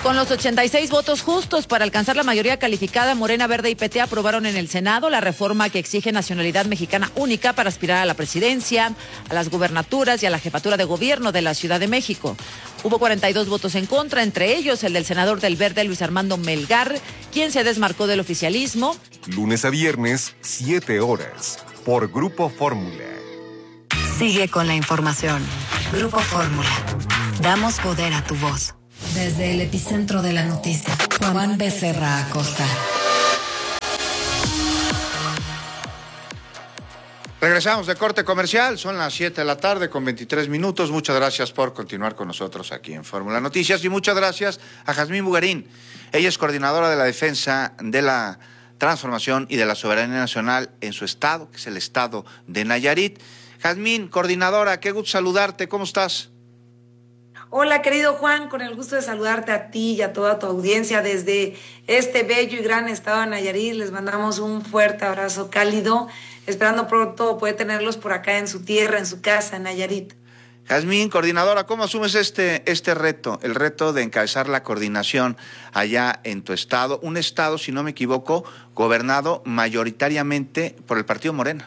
Con los 86 votos justos para alcanzar la mayoría calificada, Morena, Verde y PT aprobaron en el Senado la reforma que exige nacionalidad mexicana única para aspirar a la presidencia, a las gubernaturas y a la jefatura de gobierno de la Ciudad de México. Hubo 42 votos en contra, entre ellos el del senador del Verde, Luis Armando Melgar, quien se desmarcó del oficialismo. Lunes a viernes, 7 horas, por Grupo Fórmula. Sigue con la información. Grupo Fórmula. Damos poder a tu voz. Desde el epicentro de la noticia, Juan Becerra Acosta. Regresamos de corte comercial, son las 7 de la tarde con 23 minutos. Muchas gracias por continuar con nosotros aquí en Fórmula Noticias y muchas gracias a Jazmín Bugarín. Ella es coordinadora de la defensa de la transformación y de la soberanía nacional en su estado, que es el estado de Nayarit. Jazmín, coordinadora, qué gusto saludarte, ¿cómo estás? Hola, querido Juan, con el gusto de saludarte a ti y a toda tu audiencia desde este bello y gran estado de Nayarit. Les mandamos un fuerte abrazo cálido, esperando pronto poder tenerlos por acá en su tierra, en su casa, en Nayarit. Jazmín, coordinadora, ¿cómo asumes este reto, el reto de encabezar la coordinación allá en tu estado? Un estado, si no me equivoco, gobernado mayoritariamente por el partido Morena.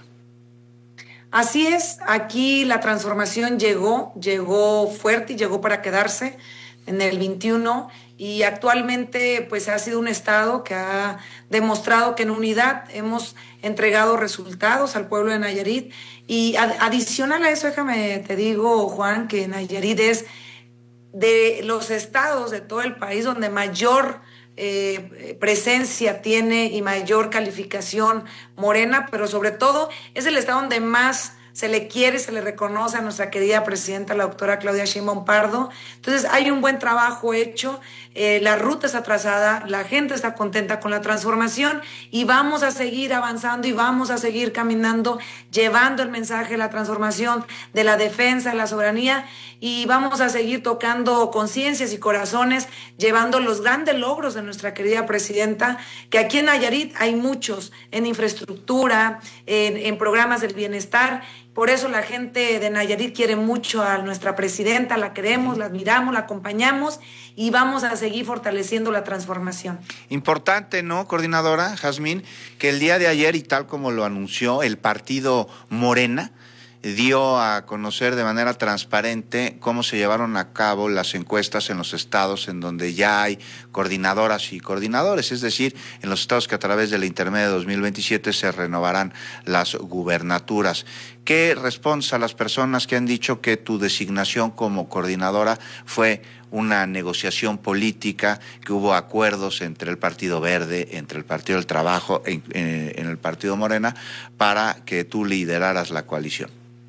Así es, aquí la transformación llegó fuerte y llegó para quedarse en el 21 y actualmente pues ha sido un estado que ha demostrado que en unidad hemos entregado resultados al pueblo de Nayarit y adicional a eso, déjame te digo, Juan, que Nayarit es de los estados de todo el país donde mayor presencia tiene y mayor calificación Morena, pero sobre todo es el estado donde más se le quiere, se le reconoce a nuestra querida presidenta, la doctora Claudia Sheinbaum Pardo. Entonces hay un buen trabajo hecho, la ruta está trazada, la gente está contenta con la transformación y vamos a seguir avanzando y vamos a seguir caminando, llevando el mensaje de la transformación, de la defensa de la soberanía y vamos a seguir tocando conciencias y corazones, llevando los grandes logros de nuestra querida presidenta, que aquí en Nayarit hay muchos, en infraestructura, en programas del bienestar. Por eso la gente de Nayarit quiere mucho a nuestra presidenta, la queremos, la admiramos, la acompañamos y vamos a seguir fortaleciendo la transformación. Importante, ¿no, coordinadora Jazmín? Que el día de ayer, y tal como lo anunció el partido Morena, dio a conocer de manera transparente cómo se llevaron a cabo las encuestas en los estados en donde ya hay coordinadoras y coordinadores, es decir, en los estados que a través de la intermedia de 2027 se renovarán las gubernaturas. ¿Qué respondes a las personas que han dicho que tu designación como coordinadora fue una negociación política, que hubo acuerdos entre el Partido Verde, entre el Partido del Trabajo, en el Partido Morena, para que tú lideraras la coalición?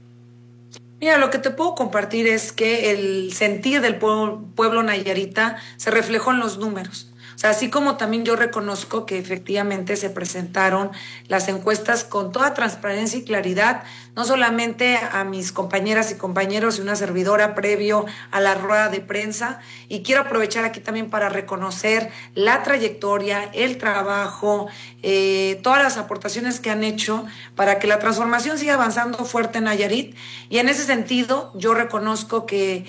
Mira, lo que te puedo compartir es que el sentir del pueblo nayarita se reflejó en los números. O sea, así como también yo reconozco que efectivamente se presentaron las encuestas con toda transparencia y claridad, no solamente a mis compañeras y compañeros y una servidora previo a la rueda de prensa, y quiero aprovechar aquí también para reconocer la trayectoria, el trabajo, todas las aportaciones que han hecho para que la transformación siga avanzando fuerte en Nayarit, y en ese sentido yo reconozco que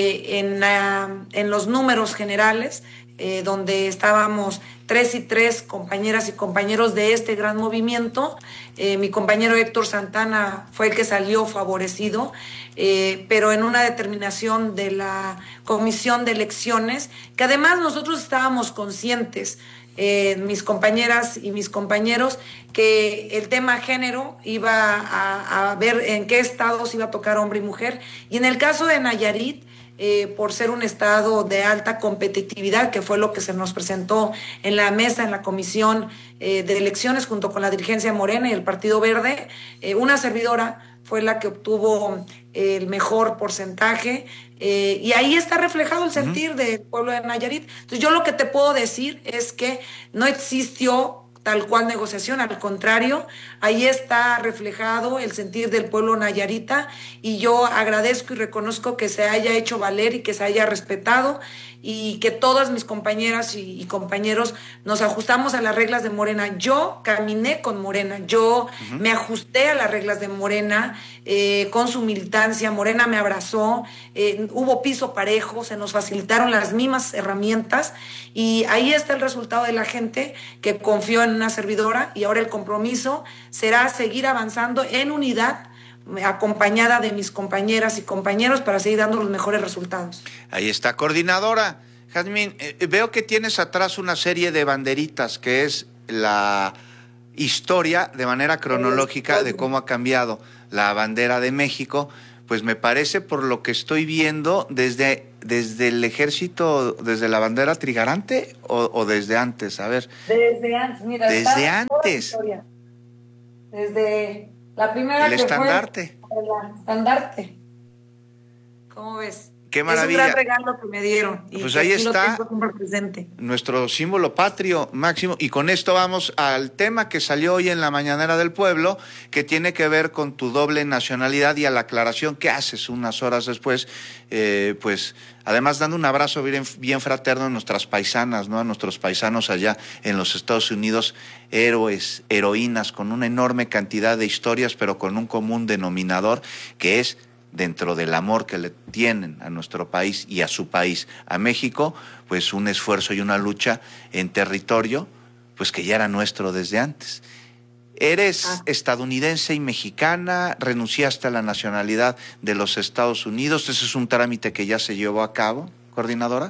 en los números generales, donde estábamos 3 y 3 compañeras y compañeros de este gran movimiento. Mi compañero Héctor Santana fue el que salió favorecido, pero en una determinación de la Comisión de Elecciones, que además nosotros estábamos conscientes, mis compañeras y mis compañeros, que el tema género iba a ver en qué estados iba a tocar hombre y mujer, y en el caso de Nayarit, por ser un estado de alta competitividad, que fue lo que se nos presentó en la mesa, en la comisión de elecciones, junto con la dirigencia Morena y el Partido Verde, una servidora fue la que obtuvo el mejor porcentaje, y ahí está reflejado el sentir del pueblo de Nayarit. Entonces yo lo que te puedo decir es que no existió tal cual negociación, al contrario, ahí está reflejado el sentir del pueblo nayarita y yo agradezco y reconozco que se haya hecho valer y que se haya respetado y que todas mis compañeras y compañeros nos ajustamos a las reglas de Morena. Yo caminé con Morena, yo me ajusté a las reglas de Morena con su militancia. Morena me abrazó, hubo piso parejo, se nos facilitaron las mismas herramientas y ahí está el resultado de la gente que confió en una servidora y ahora el compromiso será seguir avanzando en unidad, acompañada de mis compañeras y compañeros para seguir dando los mejores resultados. Ahí está, coordinadora. Jazmín, veo que tienes atrás una serie de banderitas, que es la historia de manera cronológica de cómo ha cambiado la bandera de México. Pues me parece, por lo que estoy viendo, desde el ejército, desde la bandera trigarante o desde antes, a ver. Desde antes, mira. Desde antes. Desde la primera el estandarte. El estandarte. ¿Cómo ves? Qué maravilla. Es un gran regalo que me dieron. Y pues ahí está nuestro símbolo patrio máximo. Y con esto vamos al tema que salió hoy en la Mañanera del Pueblo, que tiene que ver con tu doble nacionalidad y a la aclaración que haces unas horas después, pues además dando un abrazo bien fraterno a nuestras paisanas, ¿no? A nuestros paisanos allá en los Estados Unidos, héroes, heroínas, con una enorme cantidad de historias, pero con un común denominador que es, dentro del amor que le tienen a nuestro país y a su país, a México, pues un esfuerzo y una lucha en territorio, pues que ya era nuestro desde antes. Eres estadounidense y mexicana, renunciaste a la nacionalidad de los Estados Unidos, ese es un trámite que ya se llevó a cabo, coordinadora.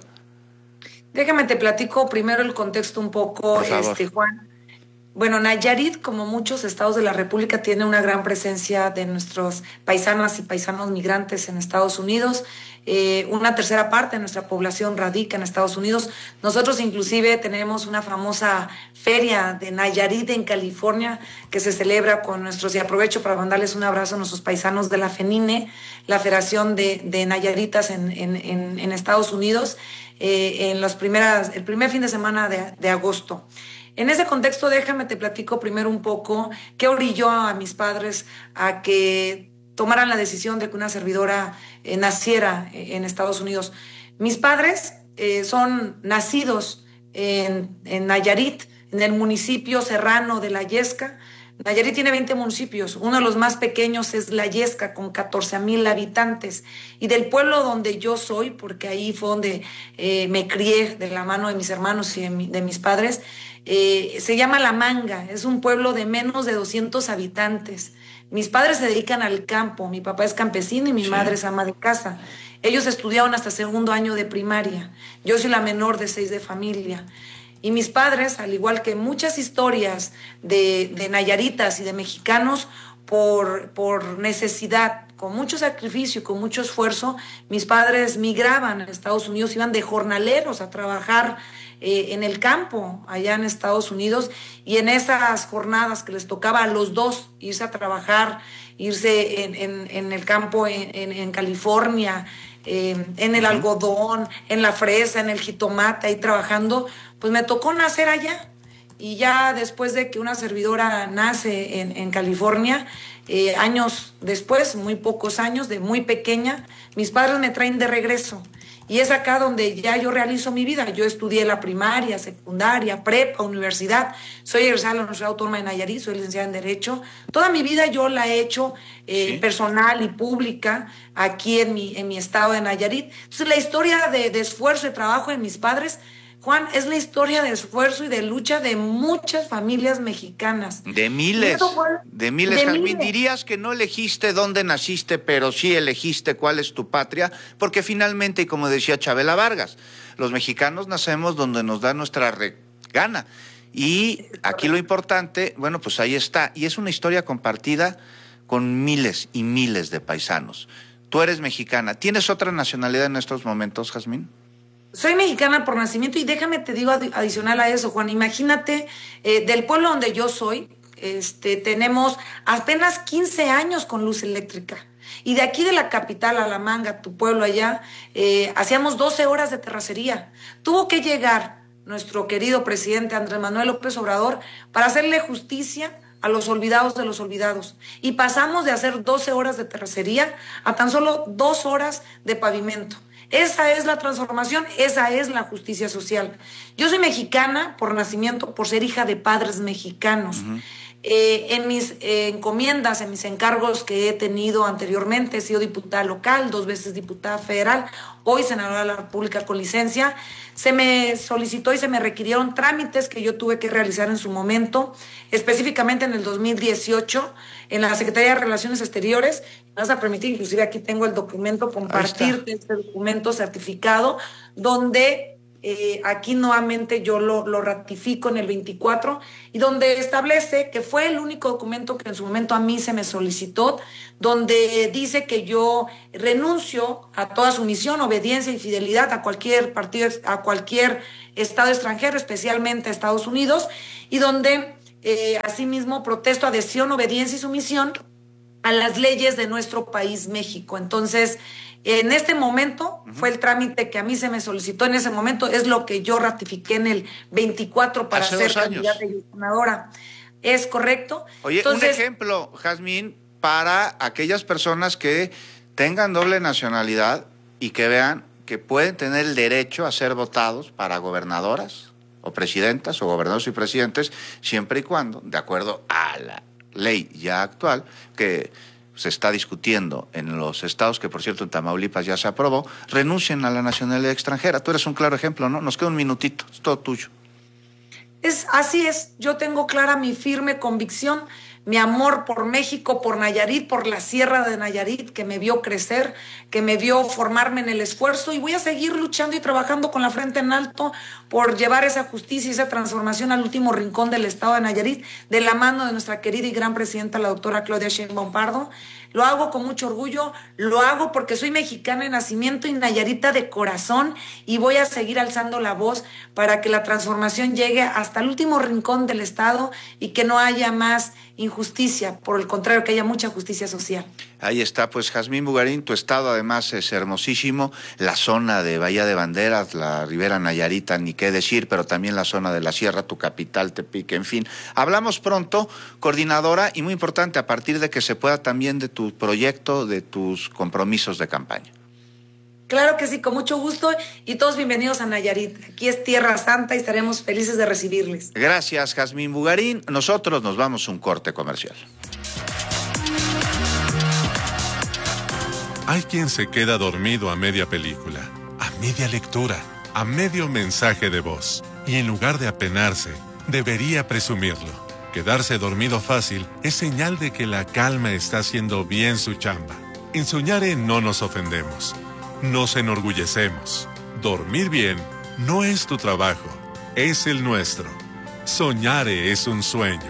Déjame te platico primero el contexto un poco, Juan. Bueno, Nayarit, como muchos estados de la República, tiene una gran presencia de nuestros paisanas y paisanos migrantes en Estados Unidos. Una tercera parte de nuestra población radica en Estados Unidos. Nosotros inclusive tenemos una famosa feria de Nayarit en California que se celebra con nuestros, y aprovecho para mandarles un abrazo a nuestros paisanos de la FENINE, la Federación de Nayaritas en Estados Unidos, el primer fin de semana de agosto. En ese contexto, déjame te platico primero un poco qué orilló a mis padres a que tomaran la decisión de que una servidora naciera en Estados Unidos. Mis padres son nacidos en Nayarit, en el municipio serrano de La Yesca. Nayarit tiene 20 municipios, uno de los más pequeños es La Yesca, con 14,000 habitantes. Y del pueblo donde yo soy, porque ahí fue donde me crié de la mano de mis hermanos y de mis padres, se llama La Manga, es un pueblo de menos de 200 habitantes. Mis padres se dedican al campo, mi papá es campesino y mi madre es ama de casa. Ellos estudiaron hasta segundo año de primaria, yo soy la menor de 6 de familia. Y mis padres, al igual que muchas historias de nayaritas y de mexicanos, por necesidad, con mucho sacrificio y con mucho esfuerzo, mis padres migraban a Estados Unidos, iban de jornaleros a trabajar en el campo allá en Estados Unidos, y en esas jornadas que les tocaba a los dos irse a trabajar, irse en el campo en California, en el algodón, en la fresa, en el jitomate, ahí trabajando, pues me tocó nacer allá. Y ya después de que una servidora nace en California, años después, muy pocos años, de muy pequeña, mis padres me traen de regreso. Y es acá donde ya yo realizo mi vida. Yo estudié la primaria, secundaria, prepa, universidad. Soy egresada de la Universidad Autónoma de Nayarit, soy licenciada en Derecho. Toda mi vida yo la he hecho personal y pública aquí en mi estado de Nayarit. Entonces la historia de esfuerzo y trabajo de mis padres, Juan, es la historia de esfuerzo y de lucha de muchas familias mexicanas. De miles, Jazmín. Dirías que no elegiste dónde naciste, pero sí elegiste cuál es tu patria, porque finalmente, y como decía Chabela Vargas, los mexicanos nacemos donde nos da nuestra gana. Y aquí lo importante, bueno, pues ahí está. Y es una historia compartida con miles y miles de paisanos. Tú eres mexicana. ¿Tienes otra nacionalidad en estos momentos, Jazmín? Soy mexicana por nacimiento y déjame te digo adicional a eso, Juan, imagínate, del pueblo donde yo soy, tenemos apenas 15 años con luz eléctrica. Y de aquí de la capital a La Manga, tu pueblo allá, hacíamos 12 horas de terracería. Tuvo que llegar nuestro querido presidente Andrés Manuel López Obrador para hacerle justicia a los olvidados de los olvidados. Y pasamos de hacer 12 horas de terracería a tan solo 2 horas de pavimento. Esa es la transformación, esa es la justicia social. Yo soy mexicana por nacimiento, por ser hija de padres mexicanos. En mis encomiendas, en mis encargos que he tenido anteriormente, he sido diputada local, 2 veces diputada federal, hoy senadora de la República con licencia. Se me solicitó y se me requirieron trámites que yo tuve que realizar en su momento, específicamente en el 2018, en la Secretaría de Relaciones Exteriores. Me vas a permitir, inclusive aquí tengo el documento, compartirte este documento certificado, donde aquí nuevamente yo lo ratifico en el 24, y donde establece que fue el único documento que en su momento a mí se me solicitó, donde dice que yo renuncio a toda sumisión, obediencia y fidelidad a cualquier partido, a cualquier estado extranjero, especialmente a Estados Unidos, y donde asimismo protesto adhesión, obediencia y sumisión a las leyes de nuestro país, México. Entonces, en este momento fue el trámite que a mí se me solicitó en ese momento, es lo que yo ratifiqué en el 24 para ser candidata y senadora. ¿Es correcto? Oye, entonces, un ejemplo, Jazmín, para aquellas personas que tengan doble nacionalidad y que vean que pueden tener el derecho a ser votados para gobernadoras o presidentas o gobernadores y presidentes, siempre y cuando, de acuerdo a la ley ya actual, que se está discutiendo en los estados, que por cierto en Tamaulipas ya se aprobó, renuncien a la nacionalidad extranjera. Tú eres un claro ejemplo, ¿no? Nos queda un minutito, es todo tuyo. Así es, yo tengo clara mi firme convicción, mi amor por México, por Nayarit, por la Sierra de Nayarit, que me vio crecer, que me vio formarme en el esfuerzo, y voy a seguir luchando y trabajando con la frente en alto por llevar esa justicia y esa transformación al último rincón del estado de Nayarit, de la mano de nuestra querida y gran presidenta, la doctora Claudia Sheinbaum Pardo. Lo hago con mucho orgullo, lo hago porque soy mexicana de nacimiento y nayarita de corazón, y voy a seguir alzando la voz para que la transformación llegue hasta el último rincón del estado y que no haya más injusticia, por el contrario, que haya mucha justicia social. Ahí está, pues Jazmín Bugarín, tu estado además es hermosísimo, la zona de Bahía de Banderas, la Ribera Nayarita, ni qué decir, pero también la zona de la Sierra, tu capital, Tepic, en fin. Hablamos pronto, coordinadora, y muy importante, a partir de que se pueda también de tu proyecto, de tus compromisos de campaña. Claro que sí, con mucho gusto, y todos bienvenidos a Nayarit. Aquí es Tierra Santa y estaremos felices de recibirles. Gracias, Jazmín Bugarín. Nosotros nos vamos a un corte comercial. Hay quien se queda dormido a media película, a media lectura, a medio mensaje de voz. Y en lugar de apenarse, debería presumirlo. Quedarse dormido fácil es señal de que la calma está haciendo bien su chamba. En Soñare no nos ofendemos. Nos enorgullecemos. Dormir bien no es tu trabajo, es el nuestro. Soñare es un sueño.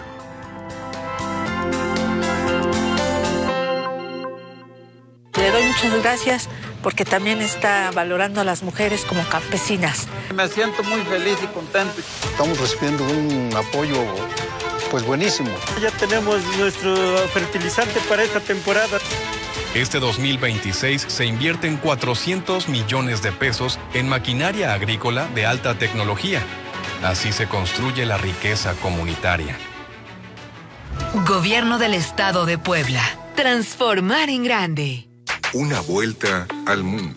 Le doy muchas gracias porque también está valorando a las mujeres como campesinas. Me siento muy feliz y contento. Estamos recibiendo un apoyo pues buenísimo. Ya tenemos nuestro fertilizante para esta temporada. Este 2026 se invierten 400 millones de pesos en maquinaria agrícola de alta tecnología. Así se construye la riqueza comunitaria. Gobierno del Estado de Puebla. Transformar en grande. Una vuelta al mundo.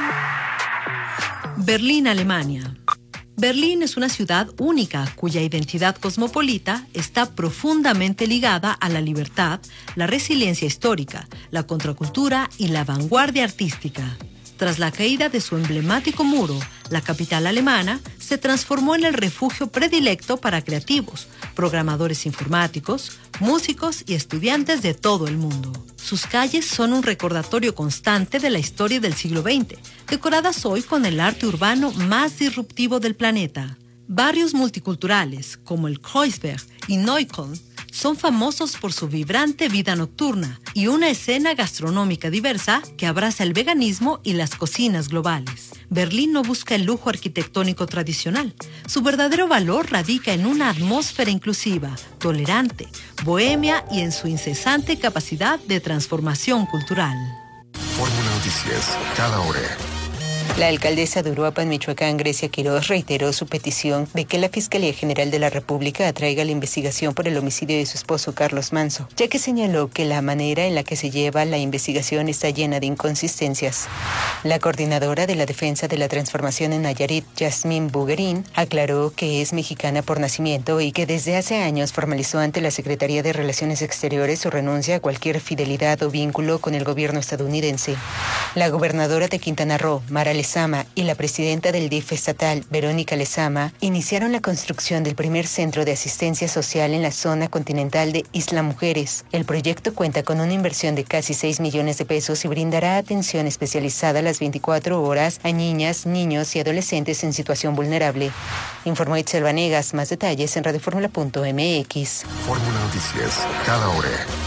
Berlín, Alemania. Berlín es una ciudad única cuya identidad cosmopolita está profundamente ligada a la libertad, la resiliencia histórica, la contracultura y la vanguardia artística. Tras la caída de su emblemático muro, la capital alemana se transformó en el refugio predilecto para creativos, programadores informáticos, músicos y estudiantes de todo el mundo. Sus calles son un recordatorio constante de la historia del siglo XX, decoradas hoy con el arte urbano más disruptivo del planeta. Barrios multiculturales como el Kreuzberg y Neukölln son famosos por su vibrante vida nocturna y una escena gastronómica diversa que abraza el veganismo y las cocinas globales. Berlín no busca el lujo arquitectónico tradicional. Su verdadero valor radica en una atmósfera inclusiva, tolerante, bohemia y en su incesante capacidad de transformación cultural. Fórmula Noticias, cada hora. La alcaldesa de Uruapan, Michoacán, Grecia Quiroz, reiteró su petición de que la Fiscalía General de la República atraiga la investigación por el homicidio de su esposo Carlos Manso, ya que señaló que la manera en la que se lleva la investigación está llena de inconsistencias. La coordinadora de la Defensa de la Transformación en Nayarit, Yasmín Buguerín, aclaró que es mexicana por nacimiento y que desde hace años formalizó ante la Secretaría de Relaciones Exteriores su renuncia a cualquier fidelidad o vínculo con el gobierno estadounidense. La gobernadora de Quintana Roo, Mara Lezama, y la presidenta del DIF estatal, Verónica Lezama, iniciaron la construcción del primer centro de asistencia social en la zona continental de Isla Mujeres. El proyecto cuenta con una inversión de casi 6 millones de pesos y brindará atención especializada a las 24 horas a niñas, niños y adolescentes en situación vulnerable. Informó Itzel Vanegas. Más detalles en radioformula.mx. Fórmula Noticias, cada hora.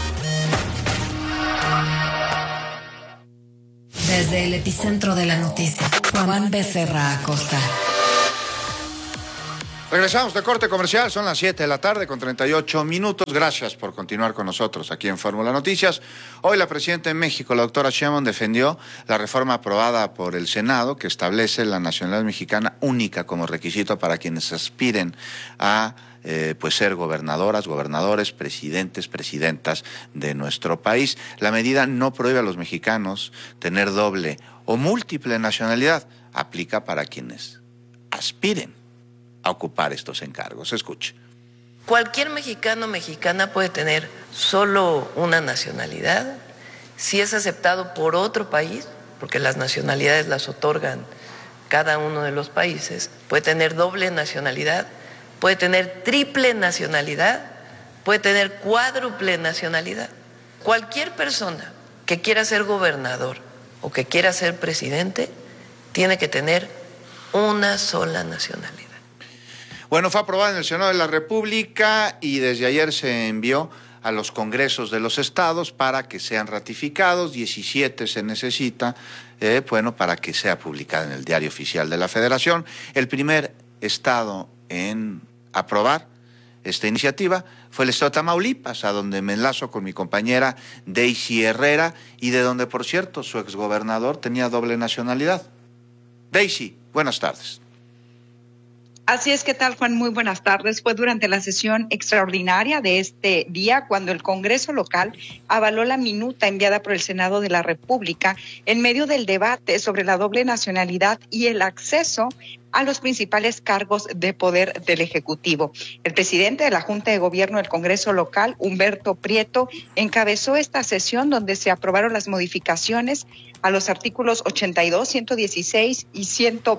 Desde el epicentro de la noticia, Juan Becerra Acosta. Regresamos de corte comercial, son las 7 de la tarde con 38 minutos. Gracias por continuar con nosotros aquí en Fórmula Noticias. Hoy la presidenta de México, la doctora Sheinbaum, defendió la reforma aprobada por el Senado que establece la nacionalidad mexicana única como requisito para quienes aspiren a ser gobernadoras, gobernadores, presidentes, presidentas de nuestro país. La medida no prohíbe a los mexicanos tener doble o múltiple nacionalidad. Aplica para quienes aspiren a ocupar estos encargos. Escuche. Cualquier mexicano o mexicana puede tener solo una nacionalidad si es aceptado por otro país, porque las nacionalidades las otorgan cada uno de los países. Puede tener doble nacionalidad, puede tener triple nacionalidad, puede tener cuádruple nacionalidad. Cualquier persona que quiera ser gobernador o que quiera ser presidente tiene que tener una sola nacionalidad. Bueno, fue aprobada en el Senado de la República y desde ayer se envió a los congresos de los estados para que sean ratificados. 17 se necesita, para que sea publicada en el Diario Oficial de la Federación. El primer estado en aprobar esta iniciativa fue el estado de Tamaulipas, a donde me enlazo con mi compañera Daisy Herrera y de donde, por cierto, su exgobernador tenía doble nacionalidad. Daisy, buenas tardes. Así es, ¿qué tal, Juan? Muy buenas tardes. Fue durante la sesión extraordinaria de este día cuando el Congreso local avaló la minuta enviada por el Senado de la República en medio del debate sobre la doble nacionalidad y el acceso a los principales cargos de poder del Ejecutivo. El presidente de la Junta de Gobierno del Congreso local, Humberto Prieto, encabezó esta sesión donde se aprobaron las modificaciones a los artículos 82, 116 y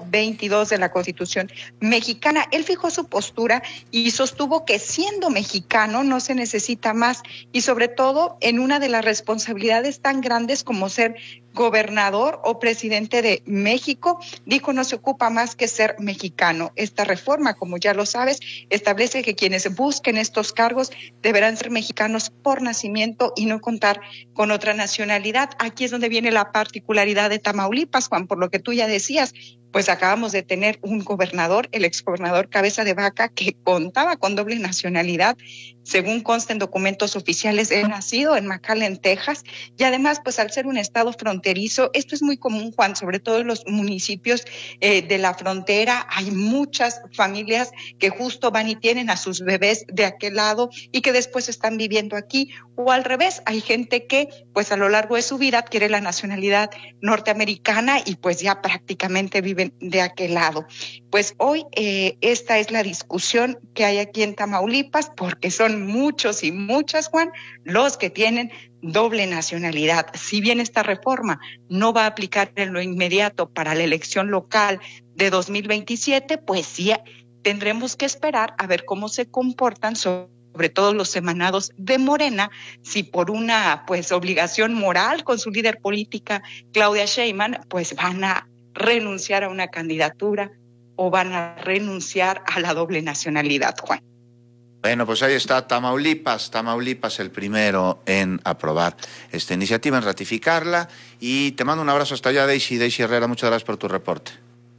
122 de la Constitución mexicana. Él fijó su postura y sostuvo que siendo mexicano no se necesita más y sobre todo en una de las responsabilidades tan grandes como ser gobernador o presidente de México, dijo no se ocupa más que ser mexicano. Esta reforma, como ya lo sabes, establece que quienes busquen estos cargos deberán ser mexicanos por nacimiento y no contar con otra nacionalidad. Aquí es donde viene la particularidad de Tamaulipas, Juan, por lo que tú ya decías, pues acabamos de tener un gobernador, el exgobernador Cabeza de Vaca, que contaba con doble nacionalidad. Según consta en documentos oficiales, él nacido en McAllen, Texas, y además, pues al ser un estado fronterizo, esto es muy común, Juan, sobre todo en los municipios de la frontera, hay muchas familias que justo van y tienen a sus bebés de aquel lado y que después están viviendo aquí, o al revés, hay gente que pues a lo largo de su vida adquiere la nacionalidad norteamericana y pues ya prácticamente viven de aquel lado. Pues hoy esta es la discusión que hay aquí en Tamaulipas, porque son muchos y muchas, Juan, los que tienen doble nacionalidad. Si bien esta reforma no va a aplicar en lo inmediato para la elección local de 2027, pues sí tendremos que esperar a ver cómo se comportan sobre todo los emanados de Morena, si por una pues obligación moral con su líder política Claudia Sheinbaum, pues van a renunciar a una candidatura o van a renunciar a la doble nacionalidad, Juan. Bueno, pues ahí está Tamaulipas el primero en aprobar esta iniciativa, en ratificarla, y te mando un abrazo hasta allá, Daisy Herrera, muchas gracias por tu reporte.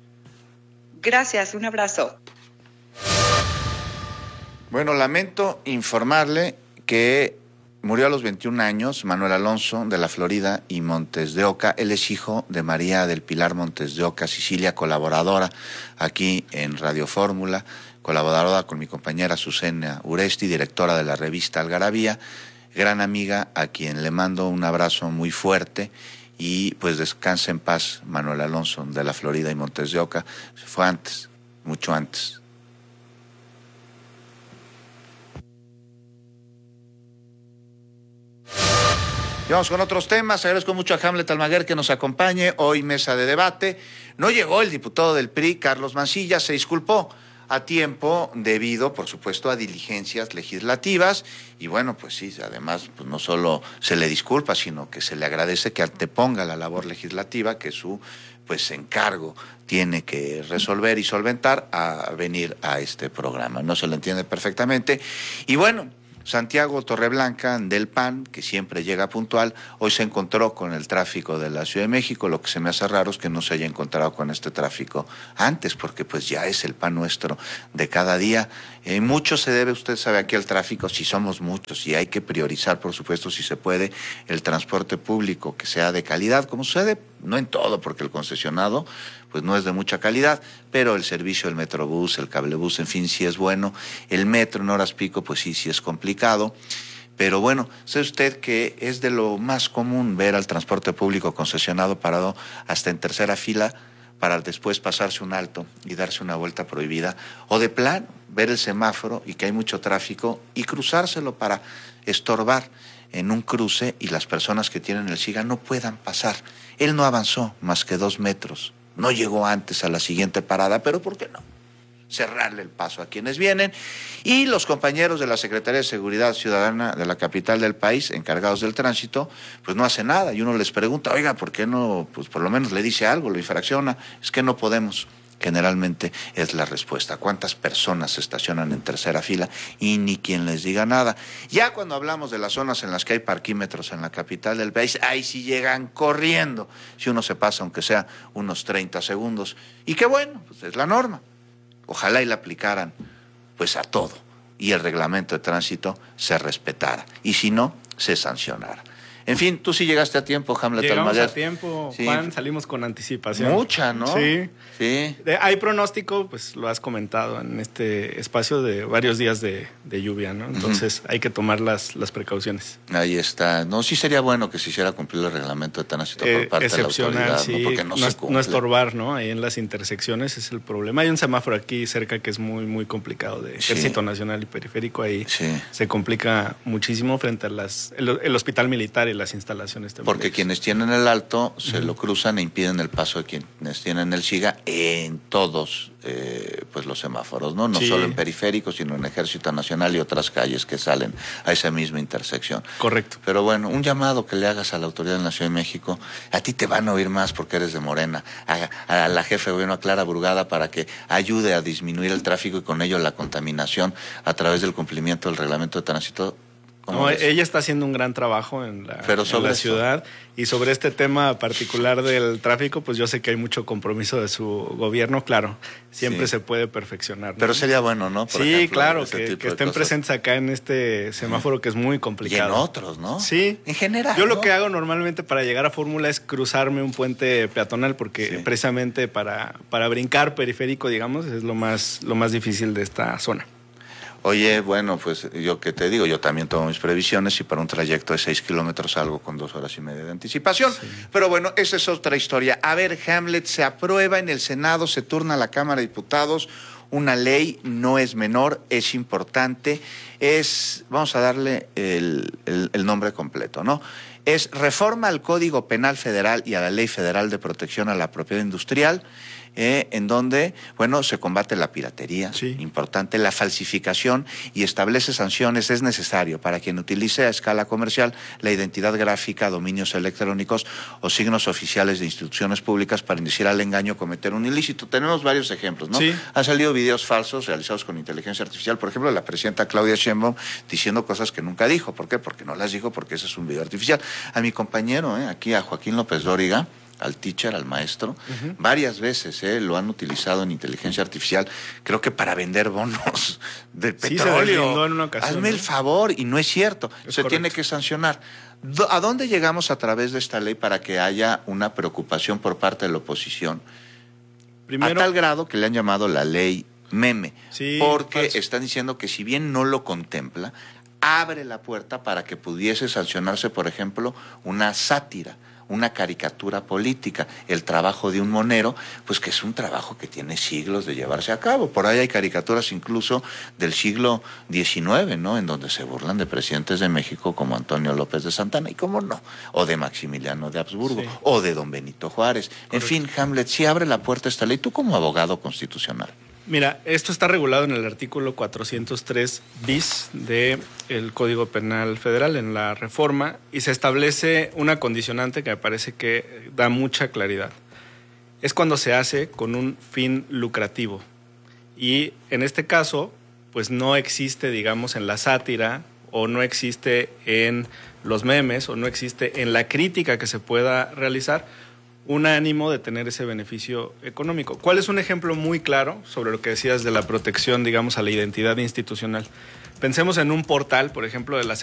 Gracias, un abrazo. Bueno, lamento informarle que murió a los 21 años Manuel Alonso de la Florida y Montes de Oca. Él es hijo de María del Pilar Montes de Oca Sicilia, colaboradora aquí en Radio Fórmula, colaboradora con mi compañera Susana Uresti, directora de la revista Algarabía, gran amiga a quien le mando un abrazo muy fuerte y pues descansa en paz Manuel Alonso de la Florida y Montes de Oca. Se fue antes, mucho antes. Y vamos con otros temas. Agradezco mucho a Hamlet Almaguer que nos acompañe hoy, mesa de debate. No llegó el diputado del PRI, Carlos Mancilla, se disculpó a tiempo debido, por supuesto, a diligencias legislativas. Y bueno, pues sí, además, pues no solo se le disculpa, sino que se le agradece que anteponga la labor legislativa que su pues encargo tiene que resolver y solventar a venir a este programa. No se lo entiende perfectamente. Y bueno, Santiago Torreblanca, del PAN, que siempre llega puntual, hoy se encontró con el tráfico de la Ciudad de México. Lo que se me hace raro es que no se haya encontrado con este tráfico antes, porque pues ya es el pan nuestro de cada día. Mucho se debe, usted sabe, aquí al tráfico, si somos muchos, y hay que priorizar, por supuesto, si se puede, el transporte público que sea de calidad, como sucede, no en todo, porque el concesionado pues no es de mucha calidad, pero el servicio del Metrobús, el cablebús, en fin, sí es bueno. El metro en horas pico, pues sí es complicado. Pero bueno, sabe usted que es de lo más común ver al transporte público concesionado parado hasta en tercera fila para después pasarse un alto y darse una vuelta prohibida, o de plano ver el semáforo y que hay mucho tráfico y cruzárselo para estorbar en un cruce y las personas que tienen el SIGA no puedan pasar. Él no avanzó más que 2 metros. No llegó antes a la siguiente parada, pero ¿por qué no? Cerrarle el paso a quienes vienen. Y los compañeros de la Secretaría de Seguridad Ciudadana de la capital del país, encargados del tránsito, pues no hacen nada. Y uno les pregunta, oiga, ¿por qué no? Pues por lo menos le dice algo, lo infracciona. Es que no podemos. Generalmente es la respuesta. ¿Cuántas personas se estacionan en tercera fila y ni quien les diga nada? Ya cuando hablamos de las zonas en las que hay parquímetros en la capital del país, ahí sí llegan corriendo. Si uno se pasa, aunque sea unos 30 segundos. Y qué bueno, pues es la norma. Ojalá y la aplicaran pues a todo y el reglamento de tránsito se respetara. Y si no, se sancionara. En fin, tú sí llegaste a tiempo, Hamlet Almaguer. Llegamos a tiempo, sí. Juan, salimos con anticipación. Mucha, ¿no? Sí. Sí. Hay pronóstico, pues lo has comentado, en este espacio de varios días de lluvia, ¿no? Entonces hay que tomar las precauciones. Ahí está. No, sí sería bueno que se hiciera cumplir el reglamento de tránsito por parte de la autoridad, sí, ¿no? Porque no se cumple. No estorbar, ¿no? Ahí en las intersecciones es el problema. Hay un semáforo aquí cerca que es muy, muy complicado de Ejército Nacional y Periférico. Ahí se complica muchísimo frente a el hospital militar y las instalaciones también. Porque quienes tienen el alto se lo cruzan e impiden el paso de quienes tienen el SIGA en todos pues los semáforos, ¿no? No solo en Periférico, sino en Ejército Nacional y otras calles que salen a esa misma intersección. Correcto. Pero bueno, un llamado que le hagas a la autoridad de la Ciudad de México, a ti te van a oír más porque eres de Morena, a la jefe de gobierno, a Clara Brugada, para que ayude a disminuir el tráfico y con ello la contaminación a través del cumplimiento del reglamento de tránsito. No, ella está haciendo un gran trabajo en la ciudad y sobre este tema particular del tráfico, pues yo sé que hay mucho compromiso de su gobierno, claro, siempre se puede perfeccionar, ¿no? Pero sería bueno, ¿no? Por ejemplo, claro, que estén presentes acá en este semáforo que es muy complicado. Y en otros, ¿no? Sí. En general, yo lo que hago normalmente para llegar a Fórmula es cruzarme un puente peatonal porque precisamente para brincar periférico, digamos, es lo más difícil de esta zona. Oye, bueno, pues yo que te digo, yo también tomo mis previsiones y para un trayecto de 6 kilómetros salgo con 2 horas y media de anticipación. Sí. Pero bueno, esa es otra historia. A ver, Hamlet, se aprueba en el Senado, se turna a la Cámara de Diputados una ley, no es menor, es importante, vamos a darle el nombre completo, ¿no? Es Reforma al Código Penal Federal y a la Ley Federal de Protección a la Propiedad Industrial, en donde, bueno, se combate la piratería, importante, la falsificación y establece sanciones. Es necesario para quien utilice a escala comercial la identidad gráfica, dominios electrónicos o signos oficiales de instituciones públicas para inducir al engaño o cometer un ilícito. Tenemos varios ejemplos, ¿no? Sí. Han salido videos falsos realizados con inteligencia artificial, por ejemplo, de la presidenta Claudia Sheinbaum diciendo cosas que nunca dijo. ¿Por qué? Porque no las dijo, porque ese es un video artificial. A mi compañero, aquí a Joaquín López Dóriga, al teacher, al maestro, varias veces lo han utilizado en inteligencia artificial, creo que para vender bonos de petróleo. Se en una ocasión, Hazme el favor, y no es cierto, se tiene que sancionar. ¿A dónde llegamos a través de esta ley para que haya una preocupación por parte de la oposición? Primero, a tal grado que le han llamado la ley meme, porque están diciendo que si bien no lo contempla, abre la puerta para que pudiese sancionarse, por ejemplo, una sátira, una caricatura política, el trabajo de un monero, pues que es un trabajo que tiene siglos de llevarse a cabo. Por ahí hay caricaturas incluso del siglo XIX, ¿no? En donde se burlan de presidentes de México como Antonio López de Santana, y cómo no, o de Maximiliano de Habsburgo, o de don Benito Juárez. Correcto. En fin, Hamlet, sí abre la puerta a esta ley, tú como abogado constitucional. Mira, esto está regulado en el artículo 403 bis del Código Penal Federal, en la reforma, y se establece una condicionante que me parece que da mucha claridad. Es cuando se hace con un fin lucrativo. Y en este caso, pues no existe, digamos, en la sátira, o no existe en los memes, o no existe en la crítica que se pueda realizar, un ánimo de tener ese beneficio económico. ¿Cuál es un ejemplo muy claro sobre lo que decías de la protección, digamos, a la identidad institucional? Pensemos en un portal, por ejemplo, de la